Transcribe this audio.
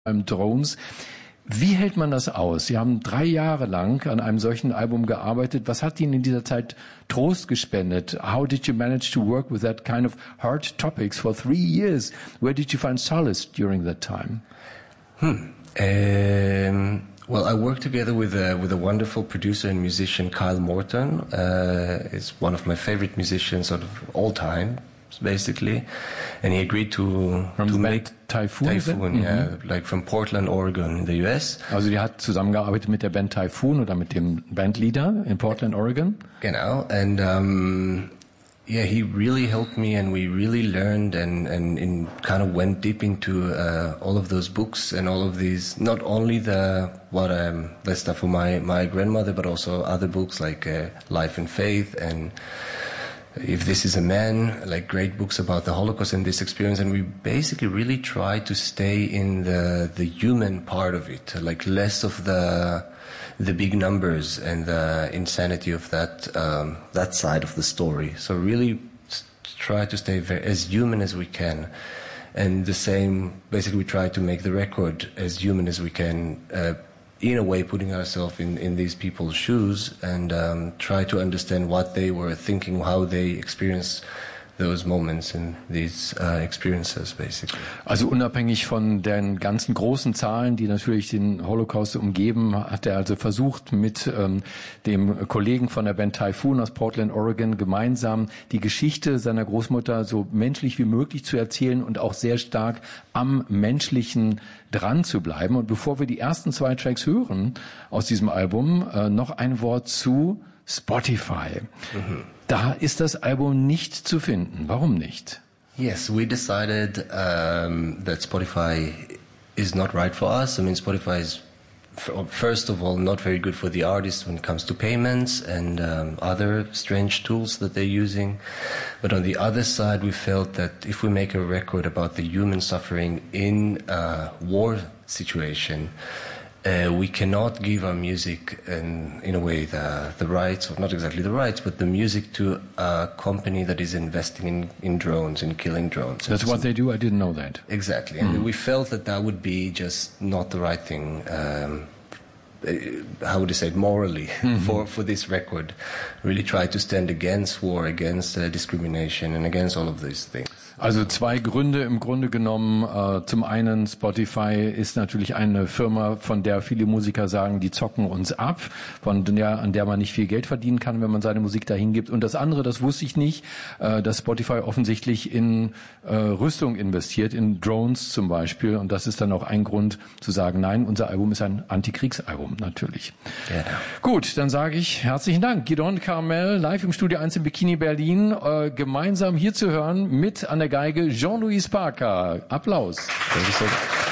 Drones. Wie hält man das aus? Sie haben 3 Jahre lang an einem solchen Album gearbeitet. Was hat Ihnen in dieser Zeit Trost gespendet? How did you manage to work with that kind of hard topics for 3 years? Where did you find solace during that time? Well, I worked together with a wonderful producer and musician, Kyle Morton. Is one of my favorite musicians of all time, basically, and he agreed to make Typhoon, yeah, like from Portland, Oregon, in the US. Also die hat zusammengearbeitet mit der Band Typhoon oder mit dem Bandleader in Portland, Oregon. Genau, and yeah, he really helped me, and we really learned and kind of went deep into all of those books and all of these, not only the stuff for my grandmother, but also other books like Life and Faith and If This Is a Man, like great books about the Holocaust and this experience. And we basically really try to stay in the human part of it, like less of the big numbers and the insanity of that side of the story. So really try to stay as human as we can. And the same, basically we try to make the record as human as we can, in a way putting ourselves in these people's shoes and try to understand what they were thinking, how they experienced those moments and these experiences, basically. Also unabhängig von den ganzen großen Zahlen, die natürlich den Holocaust umgeben, hat er also versucht, mit dem Kollegen von der Band Typhoon aus Portland, Oregon, gemeinsam die Geschichte seiner Großmutter so menschlich wie möglich zu erzählen und auch sehr stark am Menschlichen dran zu bleiben. Und bevor wir die ersten 2 Tracks hören aus diesem Album, noch ein Wort zu Spotify. Da ist das Album nicht zu finden. Warum nicht? Yes, we decided that Spotify is not right for us. I mean, Spotify is, first of all, not very good for the artists when it comes to payments and other strange tools that they're using. But on the other side, we felt that if we make a record about the human suffering in a war situation, we cannot give our music in a way the rights, or not exactly the rights, but the music to a company that is investing in drones and killing drones. That's what they do? I didn't know that. Exactly. And we felt that would be just not the right thing, how would you say it, morally, for this record. Really try to stand against war, against discrimination and against all of these things. Also 2 Gründe im Grunde genommen. Zum einen, Spotify ist natürlich eine Firma, von der viele Musiker sagen, die zocken uns ab, an der man nicht viel Geld verdienen kann, wenn man seine Musik dahin gibt. Und das andere, das wusste ich nicht, dass Spotify offensichtlich in Rüstung investiert, in Drones zum Beispiel. Und das ist dann auch ein Grund zu sagen, nein, unser Album ist ein Antikriegsalbum, natürlich. Ja. Gut, dann sage ich herzlichen Dank. Gidon Carmel, live im Studio 1 in Bikini Berlin, gemeinsam hier zu hören mit an der Geige Jean-Louis Parker. Applaus. Thank you so much.